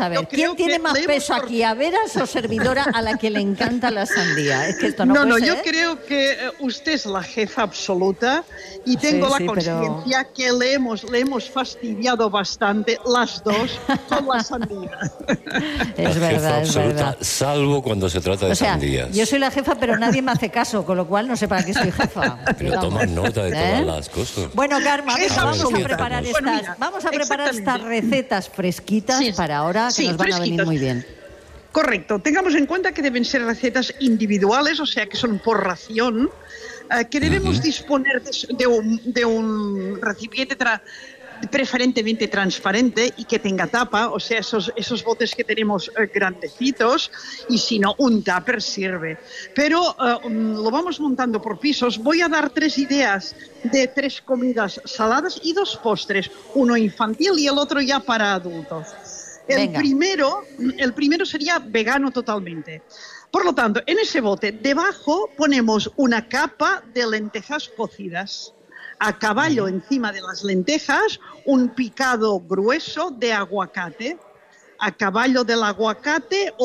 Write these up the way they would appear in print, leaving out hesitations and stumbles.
a ver, ¿quién tiene más peso aquí, Averas o servidora a la que le encanta la sandía? Es que esto no puede ser. Yo creo que usted es la jefa absoluta y tengo la conciencia que le hemos fastidiado bastante las dos con la sandía. Es verdad, jefa absoluta, salvo cuando se trata de sandías. Yo soy la jefa, pero nadie me hace caso, con lo cual no sé para qué soy jefa. Pero toma nota de todas las cosas. Bueno, Karma, vamos a preparar estas recetas fresquitas para ahora, que nos van a venir muy bien. Correcto. Tengamos en cuenta que deben ser recetas individuales, o sea, que son por ración, que debemos disponer de un recipiente preferentemente transparente y que tenga tapa, o sea, esos botes que tenemos grandecitos, y si no, un tupper sirve. Pero lo vamos montando por pisos. Voy a dar 3 ideas de 3 comidas saladas y 2 postres, uno infantil y el otro ya para adultos. El primero sería vegano totalmente. Por lo tanto, en ese bote, debajo ponemos una capa de lentejas cocidas. A caballo encima de las lentejas, un picado grueso de aguacate. A caballo del aguacate,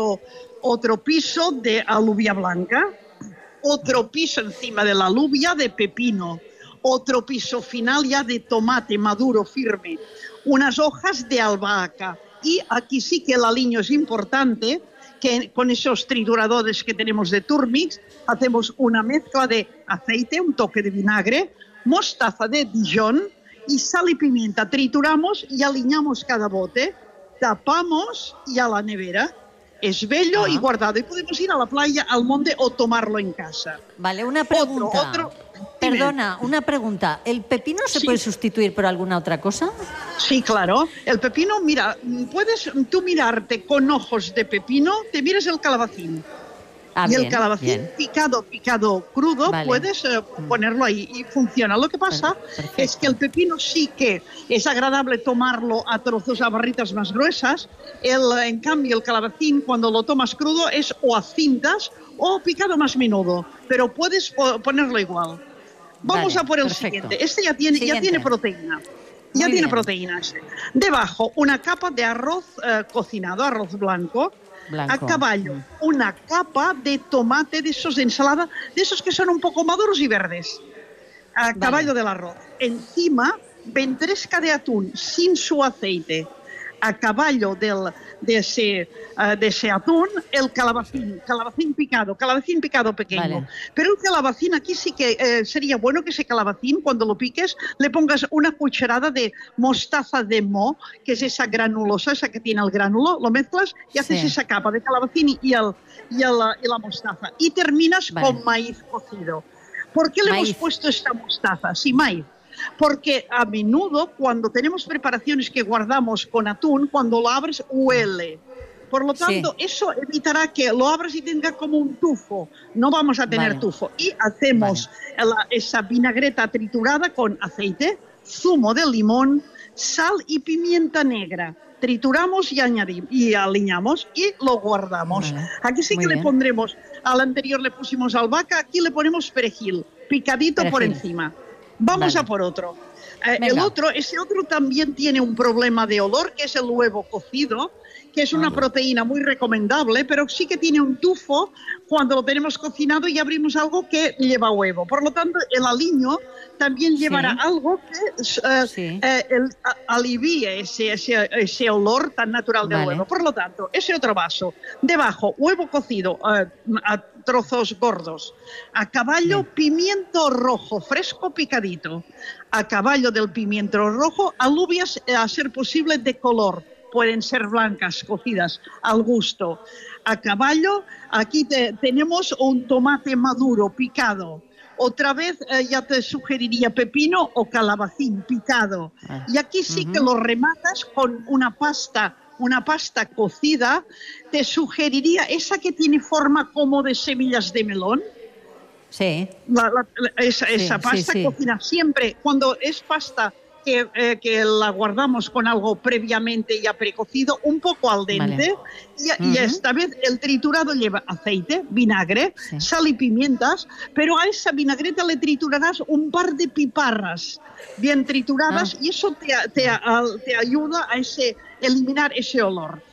otro piso de alubia blanca. Otro piso encima de la alubia de pepino. Otro piso final ya de tomate maduro firme. Unas hojas de albahaca. Y aquí sí que el aliño es importante, que con esos trituradores que tenemos de Turmix, hacemos una mezcla de aceite, un toque de vinagre, mostaza de Dijon y sal y pimienta. Trituramos y aliñamos cada bote, tapamos y a la nevera. Es bello y guardado. Y podemos ir a la playa, al monte o tomarlo en casa. Vale, una pregunta. Perdona, una pregunta. ¿El pepino se puede sustituir por alguna otra cosa? Sí, claro. El pepino, mira, puedes tú mirarte con ojos de pepino, te miras el calabacín. Y el calabacín picado crudo, puedes ponerlo ahí y funciona. Lo que pasa es que el pepino sí que es agradable tomarlo a trozos, a barritas más gruesas. En cambio, el calabacín, cuando lo tomas crudo, es o a cintas o picado más menudo, pero puedes ponerlo igual. Vamos a por el siguiente. Este ya tiene proteína. Ya tiene proteínas. Debajo, una capa de arroz cocinado, arroz blanco. A caballo, una capa de tomate de esos de ensalada, de esos que son un poco maduros y verdes. A caballo del arroz. Encima, ventresca de atún sin su aceite. A caballo de ese atún, el calabacín picado pequeño. Vale. Pero el calabacín, aquí sí que sería bueno que ese calabacín, cuando lo piques, le pongas una cucharada de mostaza de moho, que es esa granulosa, esa que tiene el gránulo, lo mezclas y haces esa capa de calabacín y la mostaza. Y terminas con maíz cocido. ¿Por qué le hemos puesto esta mostaza? Sí, maíz. Porque a menudo cuando tenemos preparaciones que guardamos con atún, cuando lo abres huele. Por lo tanto, eso evitará que lo abras y tenga como un tufo. No vamos a tener tufo. Y hacemos esa vinagreta triturada con aceite, zumo de limón, sal y pimienta negra. Trituramos y aliñamos y lo guardamos. Aquí sí que le pondremos, al anterior le pusimos albahaca, aquí le ponemos perejil, picadito por encima. Vamos a por otro. Ese otro también tiene un problema de olor, que es el huevo cocido, que es una proteína muy recomendable, pero sí que tiene un tufo cuando lo tenemos cocinado y abrimos algo que lleva huevo. Por lo tanto, el aliño también llevará algo que alivie ese olor tan natural del huevo. Por lo tanto, ese otro vaso, debajo, huevo cocido a trozos gordos. A caballo, pimiento rojo fresco picadito. A caballo del pimiento rojo, alubias a ser posible de color. Pueden ser blancas, cocidas al gusto. A caballo, aquí tenemos un tomate maduro picado. Otra vez ya te sugeriría pepino o calabacín picado. Y aquí sí que lo rematas con una pasta cocida. Te sugeriría esa que tiene forma como de semillas de melón. Sí. Esa pasta cocina siempre, cuando es pasta que la guardamos con algo previamente ya precocido, un poco al dente, y esta vez el triturado lleva aceite, vinagre, sal y pimientas, pero a esa vinagreta le triturarás un par de piparras bien trituradas y eso te ayuda a eliminar ese olor.